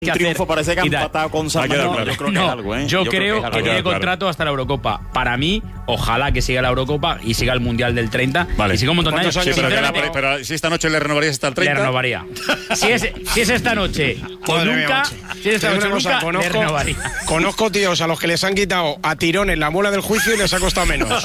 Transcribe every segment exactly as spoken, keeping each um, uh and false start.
Un triunfo parece que han empatado con San Marino. No, Yo creo que no, es algo, ¿eh? Yo, Yo creo, creo que, que, es algo, tiene claro. contrato hasta la Eurocopa. Para mí, ojalá que siga la Eurocopa y siga el Mundial del treinta. Vale. Y siga un montón de años. Sí, pero, que la- Sinceramente, pero si esta noche le renovarías hasta el treinta. le renovaría. Si es, si es esta noche o Madre mía, nunca, macho. si es esta Te digo noche o una cosa, nunca, le conozco, renovaría. conozco tíos a los que les han quitado a tirones la muela del juicio y les ha costado menos.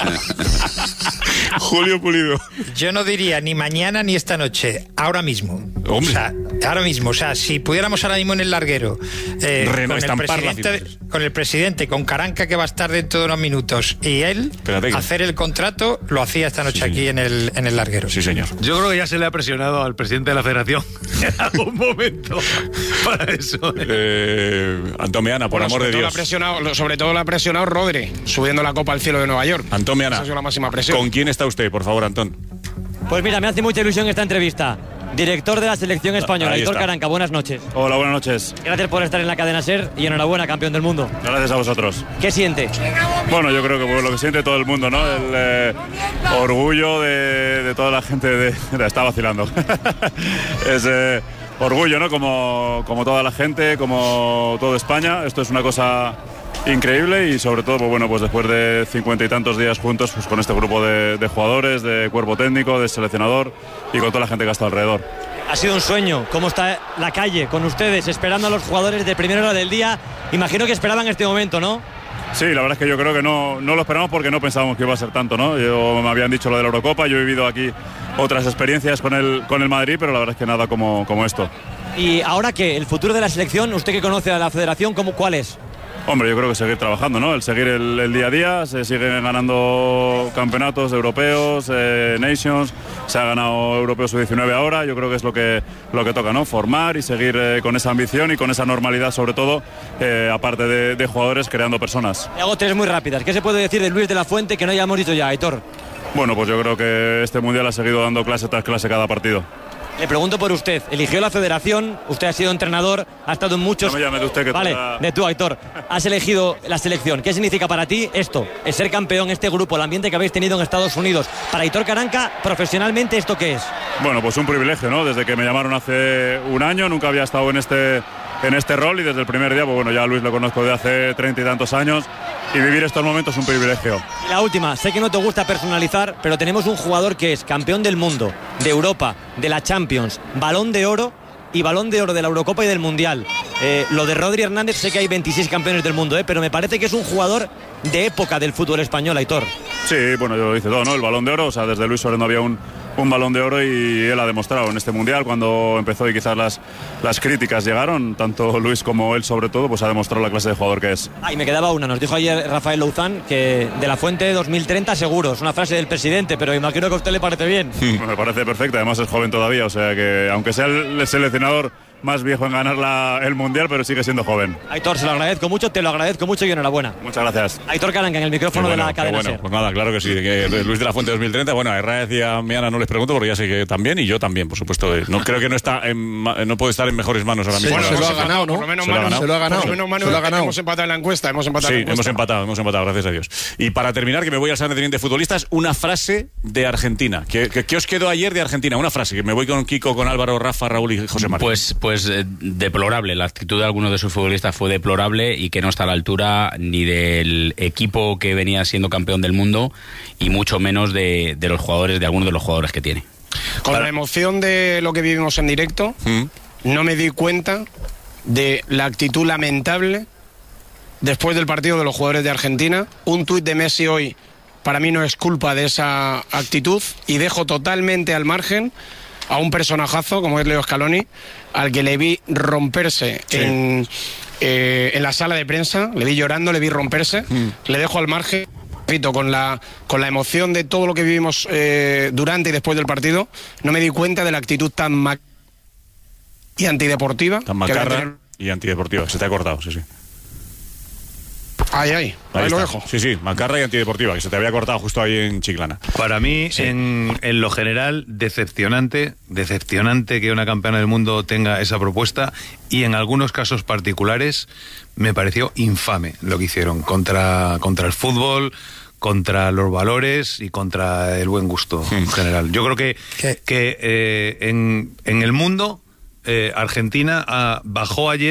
Julio Pulido. Yo no diría ni mañana ni esta noche, ahora mismo. Hombre. O sea, ahora mismo. O sea, si pudiéramos ahora mismo en el larguero, eh, Reno- con, el estampar la presidente, ciudad. con el presidente, con Caranca, que va a estar dentro de unos minutos, y él, Espérate que- hacer el contrato, lo hacía esta noche Sí, aquí señor. en el, en el larguero. Sí, señor. Yo creo que ya se le ha presionado al presidente de la federación en algún momento para eso. Eh, Antomeana, por Bueno, amor sobre de todo Dios. la ha presionado, sobre todo la ha presionado Rodri, subiendo la Copa al cielo de Nueva York. Antomeana, Esa ha sido la máxima presión. ¿con quién está usted, por favor, Antón? Pues mira, me hace mucha ilusión esta entrevista. Director de la selección española, Ahí Aitor está. Caranca, buenas noches. Hola, buenas noches. Gracias por estar en la cadena SER y enhorabuena, campeón del mundo. Gracias a vosotros. ¿Qué siente? Bueno, yo creo que pues, lo que siente todo el mundo, ¿no? El eh, orgullo de, de toda la gente de... de- está vacilando. es eh, orgullo, ¿no? Como, como toda la gente, como toda España. Esto es una cosa increíble y sobre todo, pues bueno, pues después de cincuenta y tantos días juntos, pues con este grupo de, de jugadores, de cuerpo técnico, de seleccionador y con toda la gente que ha estado alrededor. Ha sido un sueño. ¿Cómo está la calle con ustedes, esperando a los jugadores de primera hora del día? Imagino que esperaban este momento, ¿no? Sí, la verdad es que yo creo que no, no lo esperamos porque no pensábamos que iba a ser tanto, ¿no? Yo, me habían dicho lo de la Eurocopa, yo he vivido aquí otras experiencias con el, con el Madrid, pero la verdad es que nada como, como esto. Y ahora que el futuro de la selección, usted que conoce a la federación, ¿cómo, ¿cuál es? Hombre, yo creo que seguir trabajando, ¿no? El seguir el, el día a día, se siguen ganando campeonatos europeos, eh, Nations, se ha ganado Europeo sub diecinueve ahora, yo creo que es lo que, lo que toca, ¿no? Formar y seguir eh, con esa ambición y con esa normalidad, sobre todo, eh, aparte de, de jugadores, creando personas. Le hago tres muy rápidas. ¿Qué se puede decir de Luis de la Fuente que no hayamos dicho ya, Aitor? Bueno, pues yo creo que este Mundial ha seguido dando clase tras clase cada partido. Le pregunto por usted. Eligió la federación, usted ha sido entrenador, ha estado en muchos... No me llame de usted, que Vale, toca- de tú, Aitor. Has elegido la selección. ¿Qué significa para ti esto? El ser campeón, este grupo, el ambiente que habéis tenido en Estados Unidos. Para Aitor Caranca, profesionalmente, ¿esto qué es? Bueno, pues un privilegio, ¿no? Desde que me llamaron hace un año, nunca había estado en este, en este rol y desde el primer día, pues bueno, ya a Luis lo conozco de hace treinta y tantos años y vivir estos momentos es un privilegio. Y la última, sé que no te gusta personalizar, pero tenemos un jugador que es campeón del mundo, de Europa, de la Champions, Balón de Oro y Balón de Oro de la Eurocopa y del Mundial. Eh, lo de Rodri Hernández, sé que hay veintiséis campeones del mundo, eh, pero me parece que es un jugador de época del fútbol español, Aitor. Sí, bueno, yo lo hice todo, ¿no? El Balón de Oro, o sea, desde Luis Suárez no había un, un Balón de Oro y él ha demostrado en este Mundial, cuando empezó y quizás las, las críticas llegaron, tanto Luis como él sobre todo, pues ha demostrado la clase de jugador que es. Ah, y me quedaba una, nos dijo ayer Rafael Louzán que de la Fuente dos mil treinta seguro, es una frase del presidente, pero imagino que a usted le parece bien. Me parece perfecta, además es joven todavía, o sea que aunque sea el seleccionador más viejo en ganar la, el Mundial, pero sigue siendo joven. Aitor, se lo agradezco mucho, te lo agradezco mucho y enhorabuena. Muchas gracias. Aitor Caranca en el micrófono Qué bueno, de la qué cadena bueno. SER. Pues nada, claro que sí, que Luis de la Fuente dos mil treinta, bueno, a Herrera y a Miana no les pregunto porque ya sé que también y yo también, por supuesto. No creo que no está en, ma- no puede estar en mejores manos ahora mismo. Bueno, la se lo ha cosa. ganado, ¿no? Por lo menos Se lo ha Manu- ganado. se lo ha ganado. Por Por lo menos Manu- Se lo ha ganado. hemos empatado en la encuesta, hemos empatado Sí, en la encuesta. hemos empatado, hemos empatado, gracias a Dios. Y para terminar, que me voy al San Teniente Futbolistas, una frase de Argentina. ¿Qué, qué, qué os quedó ayer de Argentina? Una frase, que me voy con Kiko, con Álvaro, Rafa, Raúl y José María. Pues, pues eh, deplorable. La actitud de algunos de sus futbolistas fue deplorable y que no está a la altura ni del equipo que venía siendo campeón del mundo y mucho menos de, de los jugadores, de algunos de los jugadores que tiene. Con la emoción de lo que vivimos en directo, ¿Mm? no me di cuenta de la actitud lamentable después del partido de los jugadores de Argentina. Un tuit de Messi hoy para mí no es culpa de esa actitud y dejo totalmente al margen a un personajazo como es Leo Scaloni, al que le vi romperse Sí. en, eh, en la sala de prensa, le vi llorando, le vi romperse, Mm. le dejo al margen. Repito, con la, con la emoción de todo lo que vivimos eh, durante y después del partido, no me di cuenta de la actitud tan ma y antideportiva. Tan que había macarra tenido- y antideportiva. Se te ha cortado, sí, sí. Ay, ay, ahí, Ahí lo está. dejo. Sí, sí, macarra y antideportiva, que se te había cortado justo ahí en Chiclana. Para mí, en, en lo general, decepcionante, decepcionante que una campeona del mundo tenga esa propuesta y en algunos casos particulares me pareció infame lo que hicieron contra, contra el fútbol, contra los valores y contra el buen gusto en general. Yo creo que, ¿Qué? que eh, en, en el mundo eh, Argentina ah, bajó ayer